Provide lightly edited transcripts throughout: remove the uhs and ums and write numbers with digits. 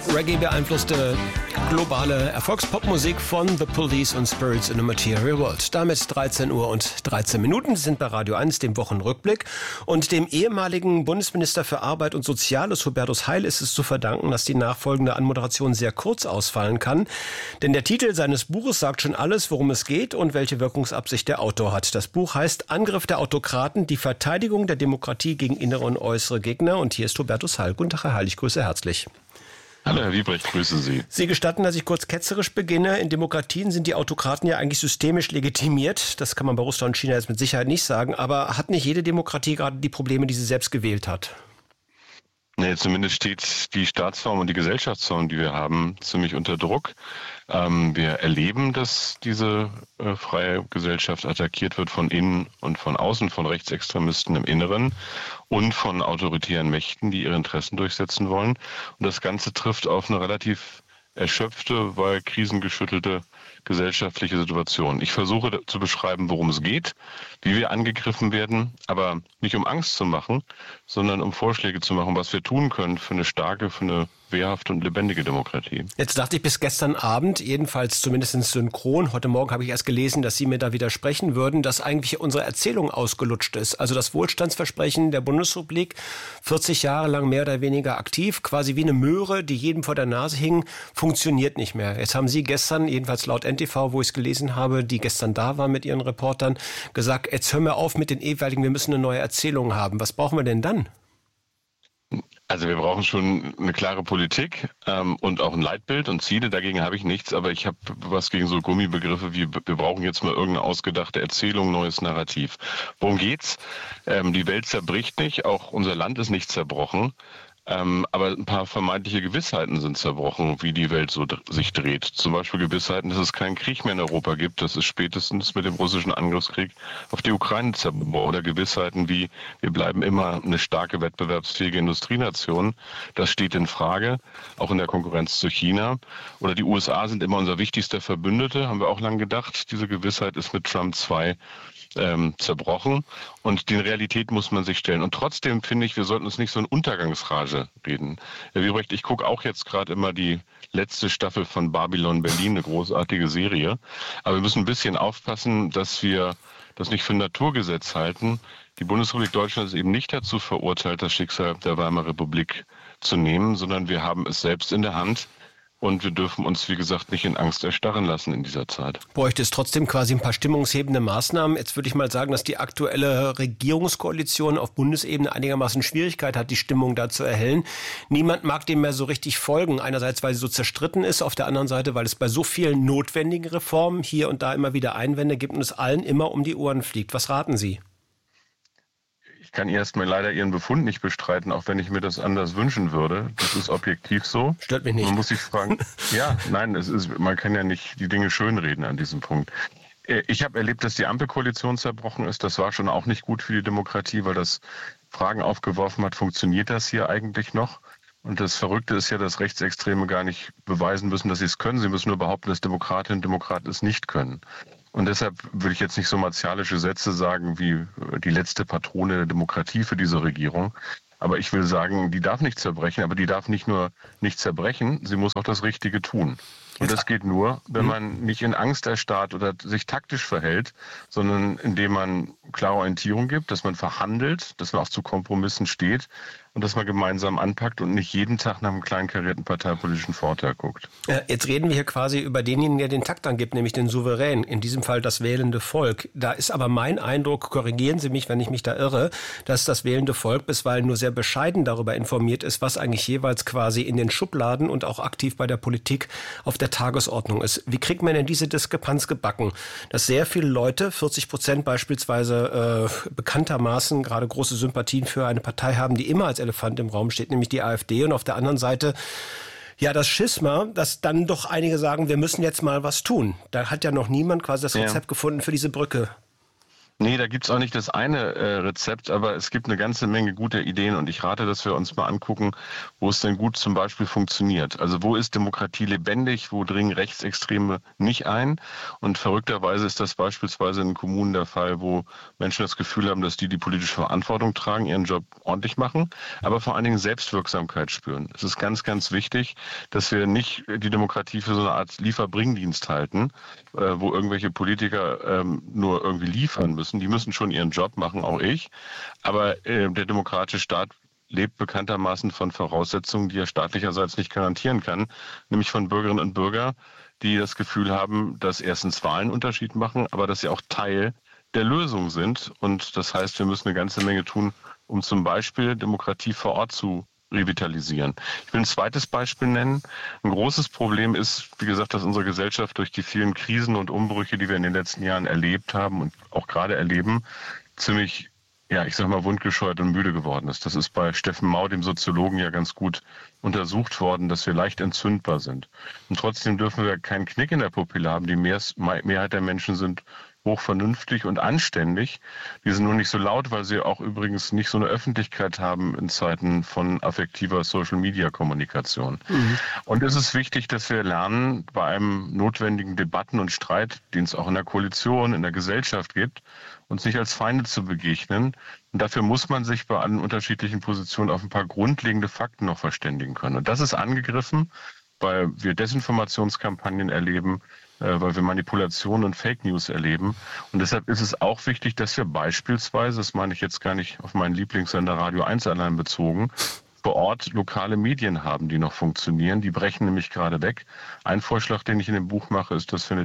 Reggae beeinflusste globale Erfolgspopmusik von The Police und Spirits in a Material World. Damit 13 Uhr und 13 Minuten sind bei Radio 1, dem Wochenrückblick. Und dem ehemaligen Bundesminister für Arbeit und Soziales, Hubertus Heil, ist es zu verdanken, dass die nachfolgende Anmoderation sehr kurz ausfallen kann. Denn der Titel seines Buches sagt schon alles, worum es geht und welche Wirkungsabsicht der Autor hat. Das Buch heißt Angriff der Autokraten, die Verteidigung der Demokratie gegen innere und äußere Gegner. Und hier ist Hubertus Heil. Guten Tag, Herr Heil, ich grüße herzlich. Hallo Herr Wiebrecht, grüße Sie. Sie gestatten, dass ich kurz ketzerisch beginne. In Demokratien sind die Autokraten ja eigentlich systemisch legitimiert. Das kann man bei Russland und China jetzt mit Sicherheit nicht sagen. Aber hat nicht jede Demokratie gerade die Probleme, die sie selbst gewählt hat? Nee, zumindest steht die Staatsform und die Gesellschaftsform, die wir haben, ziemlich unter Druck. Wir erleben, dass diese freie Gesellschaft attackiert wird von innen und von außen, von Rechtsextremisten im Inneren und von autoritären Mächten, die ihre Interessen durchsetzen wollen. Und das Ganze trifft auf eine relativ erschöpfte, weil krisengeschüttelte gesellschaftliche Situation. Ich versuche zu beschreiben, worum es geht, wie wir angegriffen werden, aber nicht um Angst zu machen, sondern um Vorschläge zu machen, was wir tun können für eine starke, für eine wehrhafte und lebendige Demokratie. Jetzt dachte ich bis gestern Abend, jedenfalls zumindest synchron, heute Morgen habe ich erst gelesen, dass Sie mir da widersprechen würden, dass eigentlich unsere Erzählung ausgelutscht ist. Also das Wohlstandsversprechen der Bundesrepublik, 40 Jahre lang mehr oder weniger aktiv, quasi wie eine Möhre, die jedem vor der Nase hing, funktioniert nicht mehr. Jetzt haben Sie gestern, jedenfalls laut NTV, wo ich es gelesen habe, die gestern da waren mit Ihren Reportern, gesagt, jetzt hören wir auf mit den ewigen, wir müssen eine neue Erzählung haben. Was brauchen wir denn dann? Also wir brauchen schon eine klare Politik und auch ein Leitbild und Ziele. Dagegen habe ich nichts, aber ich habe was gegen so Gummibegriffe wie wir brauchen jetzt mal irgendeine ausgedachte Erzählung, neues Narrativ. Worum geht's? Die Welt zerbricht nicht, auch unser Land ist nicht zerbrochen. Aber ein paar vermeintliche Gewissheiten sind zerbrochen, wie die Welt so sich dreht. Zum Beispiel Gewissheiten, dass es keinen Krieg mehr in Europa gibt. Das ist spätestens mit dem russischen Angriffskrieg auf die Ukraine zerbrochen. Oder Gewissheiten wie, wir bleiben immer eine starke, wettbewerbsfähige Industrienation. Das steht in Frage, auch in der Konkurrenz zu China. Oder die USA sind immer unser wichtigster Verbündete, haben wir auch lange gedacht. Diese Gewissheit ist mit Trump 2 zerbrochen und die Realität muss man sich stellen. Und trotzdem finde ich, wir sollten uns nicht so in Untergangsrage reden. Herr Wiebrecht, ich gucke auch jetzt gerade immer die letzte Staffel von Babylon Berlin, eine großartige Serie. Aber wir müssen ein bisschen aufpassen, dass wir das nicht für ein Naturgesetz halten. Die Bundesrepublik Deutschland ist eben nicht dazu verurteilt, das Schicksal der Weimarer Republik zu nehmen, sondern wir haben es selbst in der Hand. Und wir dürfen uns, wie gesagt, nicht in Angst erstarren lassen in dieser Zeit. Bräuchte es trotzdem quasi ein paar stimmungshebende Maßnahmen? Jetzt würde ich mal sagen, dass die aktuelle Regierungskoalition auf Bundesebene einigermaßen Schwierigkeit hat, die Stimmung da zu erhellen. Niemand mag dem mehr so richtig folgen. Einerseits, weil sie so zerstritten ist, auf der anderen Seite, weil es bei so vielen notwendigen Reformen hier und da immer wieder Einwände gibt und es allen immer um die Ohren fliegt. Was raten Sie? Ich kann erstmal leider Ihren Befund nicht bestreiten, auch wenn ich mir das anders wünschen würde. Das ist objektiv so. Stört mich nicht. Man muss sich fragen, man kann ja nicht die Dinge schönreden an diesem Punkt. Ich habe erlebt, dass die Ampelkoalition zerbrochen ist. Das war schon auch nicht gut für die Demokratie, weil das Fragen aufgeworfen hat, funktioniert das hier eigentlich noch? Und das Verrückte ist ja, dass Rechtsextreme gar nicht beweisen müssen, dass sie es können. Sie müssen nur behaupten, dass Demokratinnen und Demokraten es nicht können. Und deshalb würde ich jetzt nicht so martialische Sätze sagen wie die letzte Patrone der Demokratie für diese Regierung. Aber ich will sagen, die darf nicht zerbrechen, aber die darf nicht nur nicht zerbrechen, sie muss auch das Richtige tun. Und das geht nur, wenn man nicht in Angst erstarrt oder sich taktisch verhält, sondern indem man klare Orientierung gibt, dass man verhandelt, dass man auch zu Kompromissen steht und dass man gemeinsam anpackt und nicht jeden Tag nach einem kleinkarierten parteipolitischen Vorteil guckt. Jetzt reden wir hier quasi über denjenigen, der den Takt angibt, nämlich den Souverän, in diesem Fall das wählende Volk. Da ist aber mein Eindruck, korrigieren Sie mich, wenn ich mich da irre, dass das wählende Volk bisweilen nur sehr bescheiden darüber informiert ist, was eigentlich jeweils quasi in den Schubladen und auch aktiv bei der Politik auf der Tagesordnung ist. Wie kriegt man denn diese Diskrepanz gebacken? Dass sehr viele Leute, 40% beispielsweise bekanntermaßen gerade große Sympathien für eine Partei haben, die immer als Elefant im Raum steht, nämlich die AfD, und auf der anderen Seite ja das Schisma, dass dann doch einige sagen, wir müssen jetzt mal was tun. Da hat ja noch niemand quasi das Rezept gefunden für diese Brücke. Nee, da gibt's auch nicht das eine Rezept, aber es gibt eine ganze Menge guter Ideen und ich rate, dass wir uns mal angucken, wo es denn gut zum Beispiel funktioniert. Also wo ist Demokratie lebendig, wo dringen Rechtsextreme nicht ein? Und verrückterweise ist das beispielsweise in Kommunen der Fall, wo Menschen das Gefühl haben, dass die politische Verantwortung tragen, ihren Job ordentlich machen, aber vor allen Dingen Selbstwirksamkeit spüren. Es ist ganz, ganz wichtig, dass wir nicht die Demokratie für so eine Art Lieferbringdienst halten, wo irgendwelche Politiker nur irgendwie liefern müssen. Die müssen schon ihren Job machen, auch ich. Aber der demokratische Staat lebt bekanntermaßen von Voraussetzungen, die er staatlicherseits nicht garantieren kann, nämlich von Bürgerinnen und Bürgern, die das Gefühl haben, dass erstens Wahlen einen Unterschied machen, aber dass sie auch Teil der Lösung sind. Und das heißt, wir müssen eine ganze Menge tun, um zum Beispiel Demokratie vor Ort zu revitalisieren. Ich will ein zweites Beispiel nennen. Ein großes Problem ist, wie gesagt, dass unsere Gesellschaft durch die vielen Krisen und Umbrüche, die wir in den letzten Jahren erlebt haben und auch gerade erleben, ziemlich, ja, ich sag mal, wundgescheuert und müde geworden ist. Das ist bei Steffen Mau, dem Soziologen, ja ganz gut untersucht worden, dass wir leicht entzündbar sind. Und trotzdem dürfen wir keinen Knick in der Pupille haben. Die Mehrheit der Menschen sind hochvernünftig und anständig. Die sind nur nicht so laut, weil sie auch übrigens nicht so eine Öffentlichkeit haben in Zeiten von affektiver Social-Media-Kommunikation. Und es ist wichtig, dass wir lernen, bei einem notwendigen Debatten und Streit, den es auch in der Koalition, in der Gesellschaft gibt, uns nicht als Feinde zu begegnen. Und dafür muss man sich bei allen unterschiedlichen Positionen auf ein paar grundlegende Fakten noch verständigen können. Und das ist angegriffen, weil wir Desinformationskampagnen erleben, weil wir Manipulationen und Fake News erleben. Und deshalb ist es auch wichtig, dass wir beispielsweise, das meine ich jetzt gar nicht auf meinen Lieblingssender Radio 1 allein bezogen, vor Ort lokale Medien haben, die noch funktionieren. Die brechen nämlich gerade weg. Ein Vorschlag, den ich in dem Buch mache, ist, dass wir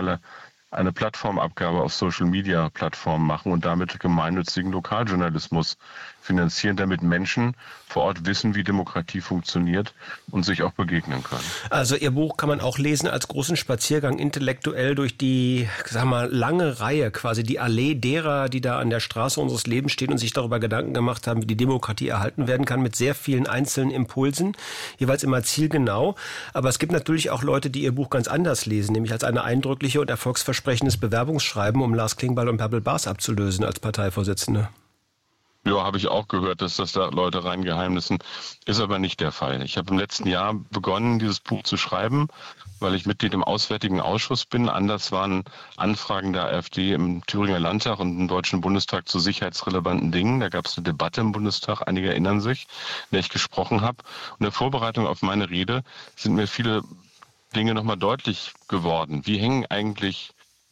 eine Plattformabgabe auf Social-Media-Plattformen machen und damit gemeinnützigen Lokaljournalismus finanzieren, damit Menschen vor Ort wissen, wie Demokratie funktioniert und sich auch begegnen können. Also Ihr Buch kann man auch lesen als großen Spaziergang intellektuell durch die, lange Reihe, quasi die Allee derer, die da an der Straße unseres Lebens stehen und sich darüber Gedanken gemacht haben, wie die Demokratie erhalten werden kann, mit sehr vielen einzelnen Impulsen, jeweils immer zielgenau. Aber es gibt natürlich auch Leute, die Ihr Buch ganz anders lesen, nämlich als eine eindrückliche und erfolgsversprechendes Bewerbungsschreiben, um Lars Klingbeil und Bärbel Baas abzulösen als Parteivorsitzende. Ja, habe ich auch gehört, dass das da Leute reingeheimnissen. Ist aber nicht der Fall. Ich habe im letzten Jahr begonnen, dieses Buch zu schreiben, weil ich Mitglied im Auswärtigen Ausschuss bin. Anders waren Anfragen der AfD im Thüringer Landtag und im Deutschen Bundestag zu sicherheitsrelevanten Dingen. Da gab es eine Debatte im Bundestag, einige erinnern sich, in der ich gesprochen habe. Und in der Vorbereitung auf meine Rede sind mir viele Dinge nochmal deutlich geworden. Wie hängen eigentlich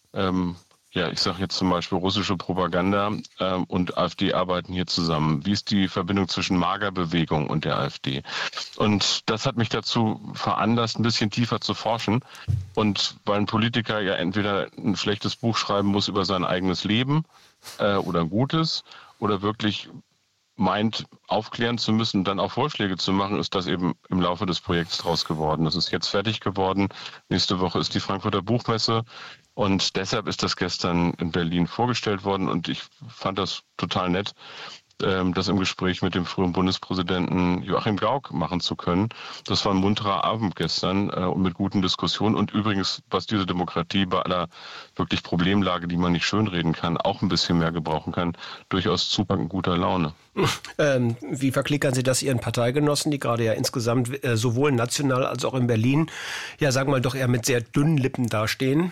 ich sage jetzt zum Beispiel russische Propaganda und AfD arbeiten hier zusammen. Wie ist die Verbindung zwischen Magerbewegung und der AfD? Und das hat mich dazu veranlasst, ein bisschen tiefer zu forschen. Und weil ein Politiker ja entweder ein schlechtes Buch schreiben muss über sein eigenes Leben oder ein gutes oder wirklich meint, aufklären zu müssen und dann auch Vorschläge zu machen, ist das eben im Laufe des Projekts draus geworden. Das ist jetzt fertig geworden. Nächste Woche ist die Frankfurter Buchmesse. Und deshalb ist das gestern in Berlin vorgestellt worden. Und ich fand das total nett, das im Gespräch mit dem früheren Bundespräsidenten Joachim Gauck machen zu können. Das war ein munterer Abend gestern und mit guten Diskussionen. Und übrigens, was diese Demokratie bei aller wirklich Problemlage, die man nicht schönreden kann, auch ein bisschen mehr gebrauchen kann, durchaus zupackend guter Laune. Wie verklickern Sie das Ihren Parteigenossen, die gerade ja insgesamt sowohl national als auch in Berlin, ja sagen wir mal doch eher mit sehr dünnen Lippen dastehen?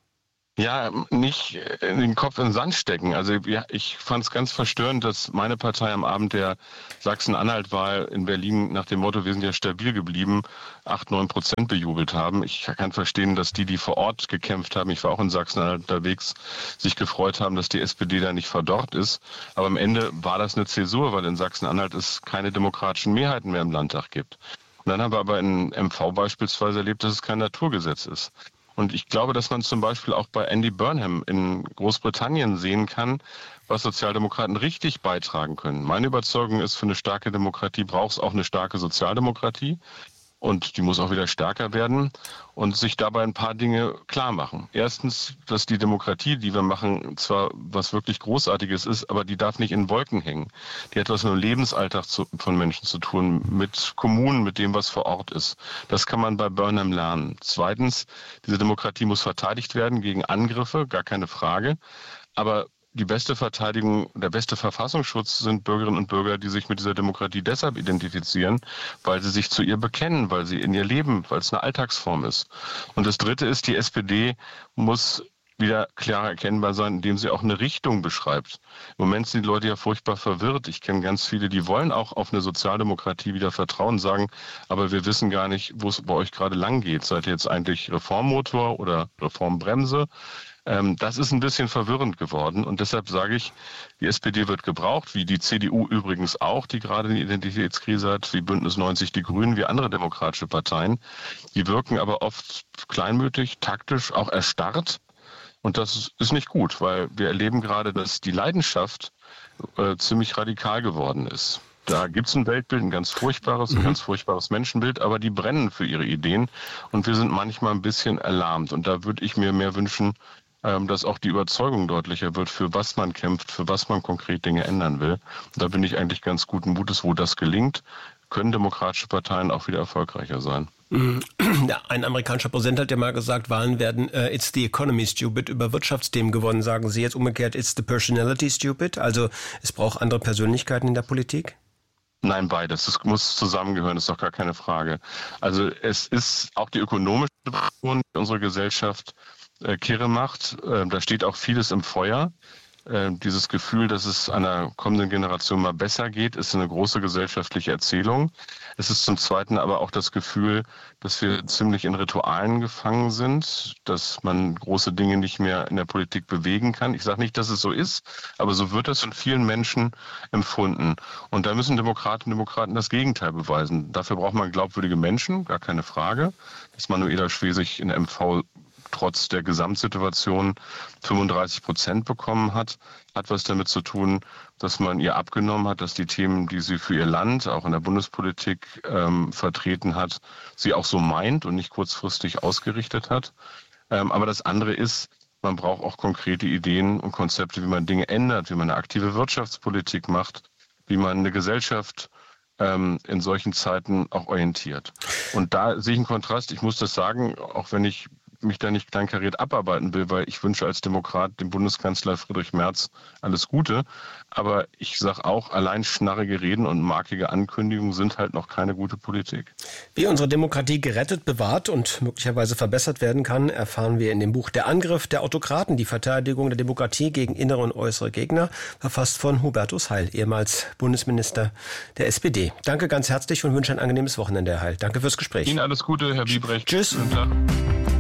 Ja, nicht den Kopf in den Sand stecken. Also ja, ich fand es ganz verstörend, dass meine Partei am Abend der Sachsen-Anhalt-Wahl in Berlin nach dem Motto, wir sind ja stabil geblieben, 8-9% bejubelt haben. Ich kann verstehen, dass die vor Ort gekämpft haben, ich war auch in Sachsen-Anhalt unterwegs, sich gefreut haben, dass die SPD da nicht verdorrt ist. Aber am Ende war das eine Zäsur, weil in Sachsen-Anhalt es keine demokratischen Mehrheiten mehr im Landtag gibt. Und dann haben wir aber in MV beispielsweise erlebt, dass es kein Naturgesetz ist. Und ich glaube, dass man zum Beispiel auch bei Andy Burnham in Großbritannien sehen kann, was Sozialdemokraten richtig beitragen können. Meine Überzeugung ist, für eine starke Demokratie braucht es auch eine starke Sozialdemokratie. Und die muss auch wieder stärker werden und sich dabei ein paar Dinge klar machen. Erstens, dass die Demokratie, die wir machen, zwar was wirklich Großartiges ist, aber die darf nicht in Wolken hängen. Die hat was mit dem Lebensalltag von Menschen zu tun, mit Kommunen, mit dem, was vor Ort ist. Das kann man bei Burnham lernen. Zweitens, diese Demokratie muss verteidigt werden gegen Angriffe, gar keine Frage. Aber die beste Verteidigung, der beste Verfassungsschutz sind Bürgerinnen und Bürger, die sich mit dieser Demokratie deshalb identifizieren, weil sie sich zu ihr bekennen, weil sie in ihr leben, weil es eine Alltagsform ist. Und das Dritte ist, die SPD muss wieder klarer erkennbar sein, indem sie auch eine Richtung beschreibt. Im Moment sind die Leute ja furchtbar verwirrt. Ich kenne ganz viele, die wollen auch auf eine Sozialdemokratie wieder vertrauen, sagen, aber wir wissen gar nicht, wo es bei euch gerade lang geht. Seid ihr jetzt eigentlich Reformmotor oder Reformbremse? Das ist ein bisschen verwirrend geworden und deshalb sage ich, die SPD wird gebraucht, wie die CDU übrigens auch, die gerade eine Identitätskrise hat, wie Bündnis 90, die Grünen, wie andere demokratische Parteien. Die wirken aber oft kleinmütig, taktisch, auch erstarrt. Und das ist nicht gut, weil wir erleben gerade, dass die Leidenschaft ziemlich radikal geworden ist. Da gibt es ein Weltbild, ein ganz furchtbares Menschenbild, aber die brennen für ihre Ideen und wir sind manchmal ein bisschen erlahmt. Und da würde ich mir mehr wünschen, dass auch die Überzeugung deutlicher wird, für was man kämpft, für was man konkret Dinge ändern will. Und da bin ich eigentlich ganz guten Mutes, wo das gelingt, können demokratische Parteien auch wieder erfolgreicher sein. Ja, ein amerikanischer Präsident hat ja mal gesagt, Wahlen werden it's the economy stupid über Wirtschaftsthemen gewonnen. Sagen Sie jetzt umgekehrt, it's the personality stupid? Also es braucht andere Persönlichkeiten in der Politik? Nein, beides. Das muss zusammengehören, das ist doch gar keine Frage. Also es ist auch die ökonomische Situation, die unsere Gesellschaft kirre macht. Da steht auch vieles im Feuer. Dieses Gefühl, dass es einer kommenden Generation mal besser geht, ist eine große gesellschaftliche Erzählung. Es ist zum Zweiten aber auch das Gefühl, dass wir ziemlich in Ritualen gefangen sind, dass man große Dinge nicht mehr in der Politik bewegen kann. Ich sage nicht, dass es so ist, aber so wird das von vielen Menschen empfunden. Und da müssen Demokratinnen und Demokraten das Gegenteil beweisen. Dafür braucht man glaubwürdige Menschen, gar keine Frage. Dass Manuela Schwesig in der MV trotz der Gesamtsituation 35% bekommen hat was damit zu tun, dass man ihr abgenommen hat, dass die Themen, die sie für ihr Land, auch in der Bundespolitik vertreten hat, sie auch so meint und nicht kurzfristig ausgerichtet hat. Aber das andere ist, man braucht auch konkrete Ideen und Konzepte, wie man Dinge ändert, wie man eine aktive Wirtschaftspolitik macht, wie man eine Gesellschaft in solchen Zeiten auch orientiert. Und da sehe ich einen Kontrast. Ich muss das sagen, auch wenn ich mich da nicht kleinkariert abarbeiten will, weil ich wünsche als Demokrat dem Bundeskanzler Friedrich Merz alles Gute. Aber ich sage auch, allein schnarrige Reden und markige Ankündigungen sind halt noch keine gute Politik. Wie unsere Demokratie gerettet, bewahrt und möglicherweise verbessert werden kann, erfahren wir in dem Buch Der Angriff der Autokraten, die Verteidigung der Demokratie gegen innere und äußere Gegner, verfasst von Hubertus Heil, ehemals Bundesminister der SPD. Danke ganz herzlich und wünsche ein angenehmes Wochenende, Herr Heil. Danke fürs Gespräch. Ihnen alles Gute, Herr Wiebrecht. Tschüss. Guten Tag.